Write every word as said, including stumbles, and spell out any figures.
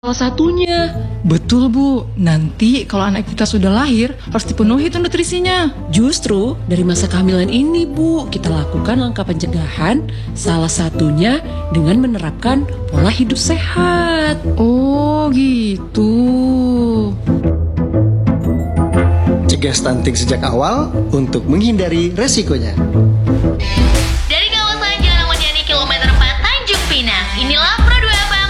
salah satunya. Betul Bu, nanti kalau anak kita sudah lahir harus dipenuhi tuh nutrisinya. Justru dari masa kehamilan ini Bu, kita lakukan langkah pencegahan, salah satunya dengan menerapkan pola hidup sehat. Oh gitu. Cegah stunting sejak awal untuk menghindari resikonya.